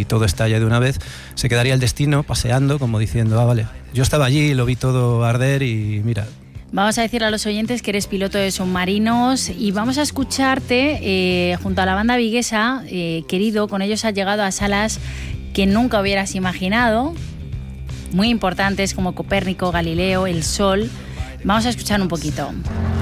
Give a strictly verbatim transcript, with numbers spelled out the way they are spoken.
y todo estalla de una vez, se quedaría el destino paseando como diciendo, ah, vale, yo estaba allí, lo vi todo arder y mira. Vamos a decirle a los oyentes que eres piloto de submarinos y vamos a escucharte eh, junto a la banda viguesa, eh, querido, con ellos has llegado a salas que nunca hubieras imaginado, muy importantes como Copérnico, Galileo, el Sol. Vamos a escuchar un poquito.